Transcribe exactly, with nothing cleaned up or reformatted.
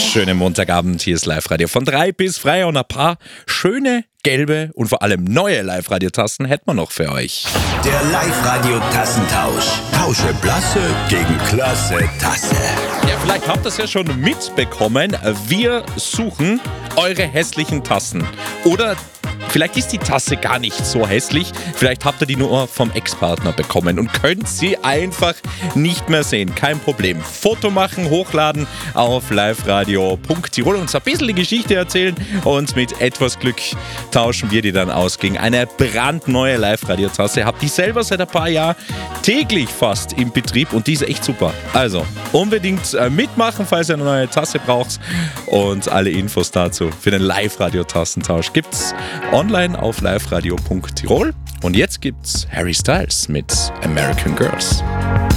Schönen Montagabend, hier ist Live-Radio von drei bis frei und ein paar schöne, gelbe und vor allem neue Live-Radio-Tassen hätten wir noch für euch. Der Live-Radio-Tassentausch. Tausche Blasse gegen klasse Tasse. Ja, vielleicht habt ihr es ja schon mitbekommen. Wir suchen eure hässlichen Tassen. Oder vielleicht ist die Tasse gar nicht so hässlich. Vielleicht habt ihr die nur vom Ex-Partner bekommen und könnt sie einfach nicht mehr sehen. Kein Problem. Foto machen, hochladen auf liveradio punkt tirol, uns ein bisschen die Geschichte erzählen und mit etwas Glück tauschen wir die dann aus gegen eine brandneue Live-Radio-Tasse. Habt die selber seit ein paar Jahren täglich fast im Betrieb und die ist echt super. Also unbedingt mitmachen, falls ihr eine neue Tasse braucht, und alle Infos dazu für den Live-Radio-Tassentausch gibt's online auf liveradio punkt tirol. Und jetzt gibt's Harry Styles mit American Girls.